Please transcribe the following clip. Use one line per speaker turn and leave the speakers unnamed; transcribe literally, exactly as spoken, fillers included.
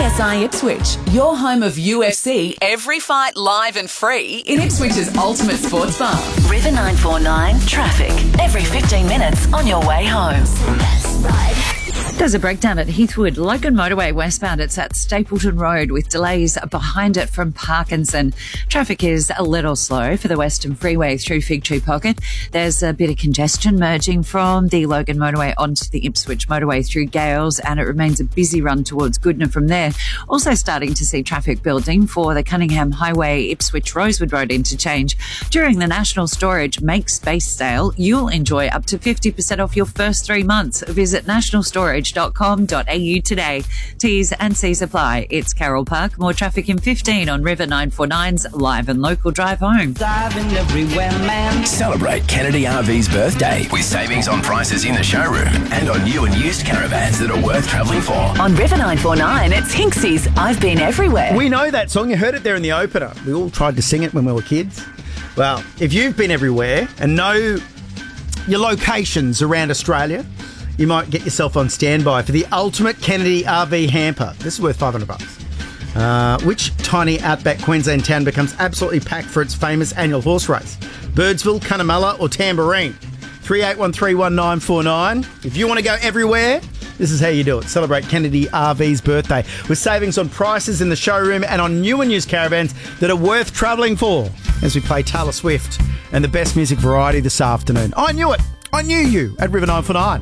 S I Ipswich, your home of U F C, every fight live and free in Ipswich's ultimate sports bar.
River nine four nine traffic. Every fifteen minutes on your way home.
There's a breakdown at Heathwood Logan Motorway westbound. It's at Stapleton Road with delays behind it from Parkinson. Traffic is a little slow for the Western Freeway through Fig Tree Pocket. There's a bit of congestion merging from the Logan Motorway onto the Ipswich Motorway through Gales, and it remains a busy run towards Goodna from there. Also starting to see traffic building for the Cunningham Highway Ipswich Rosewood Road interchange. During the National Storage Make Space sale, you'll enjoy up to fifty percent off your first three months. Visit national storage dot com dot a u today. T's and C's apply. It's Carroll Park. More traffic in fifteen on River nine four nine's Live and Local Drive Home.
Driving everywhere, man.
Celebrate Kennedy R V's birthday with savings on prices in the showroom and on new and used caravans that are worth travelling for.
On River nine four nine, it's Hinksy's I've Been Everywhere.
We know that song. You heard it there in the opener. We all tried to sing it when we were kids. Well, if you've been everywhere and know your locations around Australia, you might get yourself on standby for the ultimate Kennedy R V hamper. This is worth five hundred bucks. Uh, which tiny outback Queensland town becomes absolutely packed for its famous annual horse race? Birdsville, Cunnamulla or Tamborine? three eight one three one nine four nine. If you want to go everywhere, this is how you do it. Celebrate Kennedy R V's birthday with savings on prices in the showroom and on new and used caravans that are worth travelling for. As we play Taylor Swift and the best music variety this afternoon. I knew it. I knew you at River nine four nine.